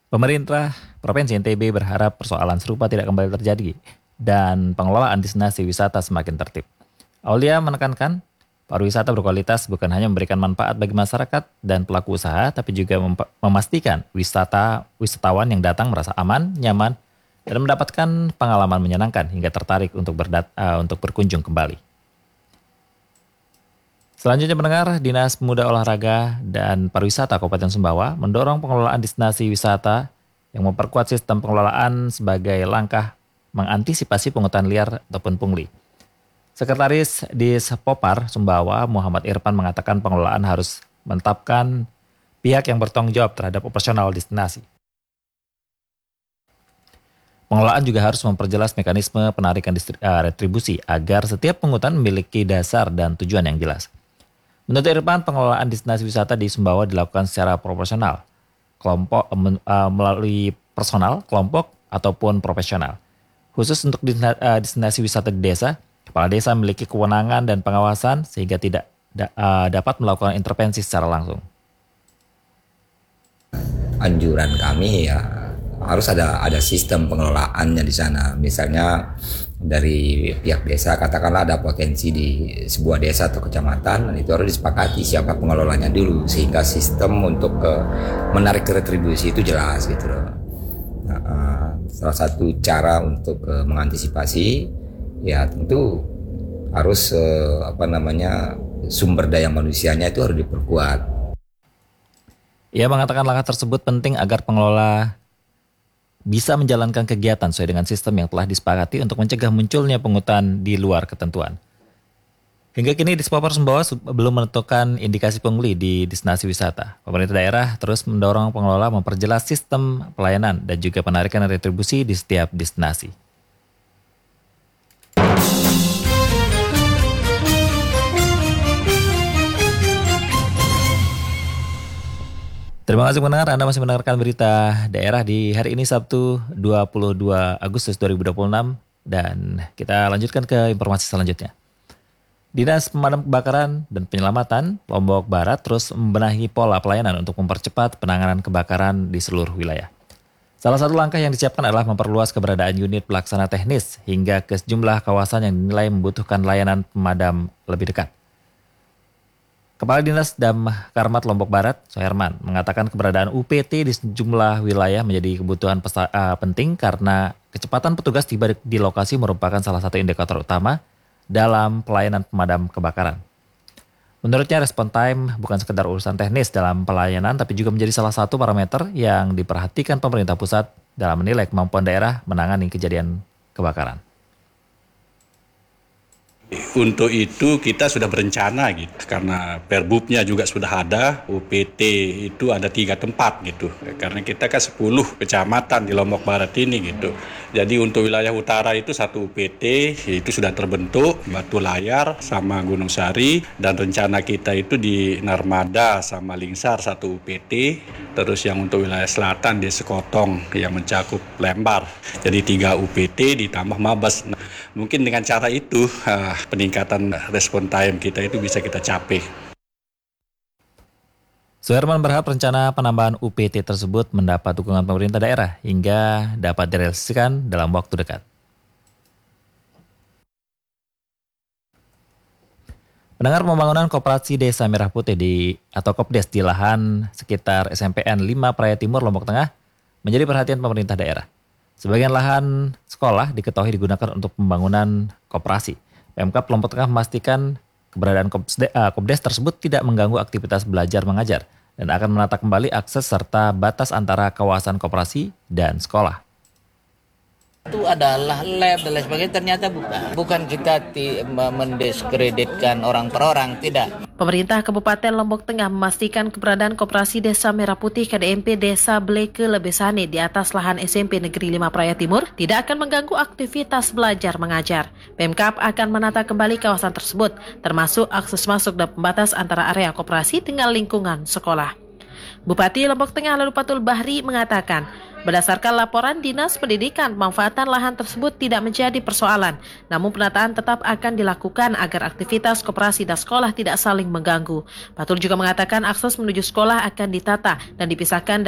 Pemerintah Provinsi NTB berharap persoalan serupa tidak kembali terjadi dan pengelolaan destinasi wisata semakin tertib. Aulia menekankan, pariwisata berkualitas bukan hanya memberikan manfaat bagi masyarakat dan pelaku usaha, tapi juga memastikan wisatawan yang datang merasa aman, nyaman, dan mendapatkan pengalaman menyenangkan hingga tertarik untuk berkunjung kembali. Selanjutnya mendengar, Dinas Pemuda Olahraga dan Pariwisata Kabupaten Sumbawa mendorong pengelolaan destinasi wisata yang memperkuat sistem pengelolaan sebagai langkah mengantisipasi pungutan liar ataupun pungli. Sekretaris Dispopar Sumbawa Muhammad Irfan mengatakan pengelolaan harus menetapkan pihak yang bertanggung jawab terhadap operasional destinasi. Pengelolaan juga harus memperjelas mekanisme penarikan retribusi agar setiap pungutan memiliki dasar dan tujuan yang jelas. Menurut Irfan, pengelolaan destinasi wisata di Sumbawa dilakukan secara proporsional, melalui personal, kelompok, ataupun profesional. Khusus untuk destinasi wisata di desa, kepala desa memiliki kewenangan dan pengawasan sehingga tidak dapat melakukan intervensi secara langsung. Anjuran kami ya harus ada sistem pengelolaannya di sana. Misalnya dari pihak desa, katakanlah ada potensi di sebuah desa atau kecamatan, itu harus disepakati siapa pengelolanya dulu sehingga sistem untuk menarik retribusi itu jelas gitu loh. Salah satu cara untuk mengantisipasi ya tentu harus sumber daya manusianya itu harus diperkuat. Ia mengatakan langkah tersebut penting agar pengelola bisa menjalankan kegiatan sesuai dengan sistem yang telah disepakati untuk mencegah munculnya pungutan di luar ketentuan. Hingga kini Dispopar Sumbawa belum menentukan indikasi pungli di destinasi wisata. Pemerintah daerah terus mendorong pengelola memperjelas sistem pelayanan dan juga penarikan retribusi di setiap destinasi. Terima kasih mendengar, Anda masih mendengarkan berita daerah di hari ini Sabtu 22 Agustus 2026 dan kita lanjutkan ke informasi selanjutnya. Dinas Pemadam Kebakaran dan Penyelamatan Lombok Barat terus membenahi pola pelayanan untuk mempercepat penanganan kebakaran di seluruh wilayah. Salah satu langkah yang disiapkan adalah memperluas keberadaan unit pelaksana teknis hingga ke sejumlah kawasan yang dinilai membutuhkan layanan pemadam lebih dekat. Kepala Dinas Damkarmat Lombok Barat, Soherman, mengatakan keberadaan UPT di sejumlah wilayah menjadi kebutuhan penting karena kecepatan petugas tiba di lokasi merupakan salah satu indikator utama dalam pelayanan pemadam kebakaran. Menurutnya, respon time bukan sekedar urusan teknis dalam pelayanan, tapi juga menjadi salah satu parameter yang diperhatikan pemerintah pusat dalam menilai kemampuan daerah menangani kejadian kebakaran. Untuk itu kita sudah berencana gitu, karena perbubnya juga sudah ada, UPT itu ada 3 tempat gitu, karena kita kan 10 kecamatan di Lombok Barat ini gitu. Jadi untuk wilayah utara itu 1 UPT, itu sudah terbentuk, Batu Layar sama Gunung Sari, dan rencana kita itu di Narmada sama Lingsar 1 UPT, terus yang untuk wilayah selatan di Sekotong yang mencakup Lembar, jadi 3 UPT ditambah Mabas. Mungkin dengan cara itu peningkatan respon time kita itu bisa kita capai. Soherman berharap rencana penambahan UPT tersebut mendapat dukungan pemerintah daerah hingga dapat direalisasikan dalam waktu dekat. Pendengar, pembangunan Koperasi Desa Merah Putih atau Kopdes di lahan sekitar SMPN 5 Praia Timur Lombok Tengah menjadi perhatian pemerintah daerah. Sebagian lahan sekolah diketahui digunakan untuk pembangunan koperasi. Pemkab Lombok Tengah memastikan keberadaan Kopdes tersebut tidak mengganggu aktivitas belajar mengajar dan akan menata kembali akses serta batas antara kawasan koperasi dan sekolah. Itu adalah lab dan lain sebagainya, ternyata bukan kita mendiskreditkan orang per orang, tidak. Pemerintah Kabupaten Lombok Tengah memastikan keberadaan Koperasi Desa Merah Putih KDMP Desa Bleke Lebesane di atas lahan SMP Negeri 5 Praia Timur tidak akan mengganggu aktivitas belajar mengajar. Pemkab akan menata kembali kawasan tersebut, termasuk akses masuk dan pembatas antara area koperasi dengan lingkungan sekolah. Bupati Lombok Tengah Lalupatul Bahri mengatakan, berdasarkan laporan Dinas Pendidikan, pemanfaatan lahan tersebut tidak menjadi persoalan. Namun penataan tetap akan dilakukan agar aktivitas koperasi dan sekolah tidak saling mengganggu. Patul juga mengatakan akses menuju sekolah akan ditata dan dipisahkan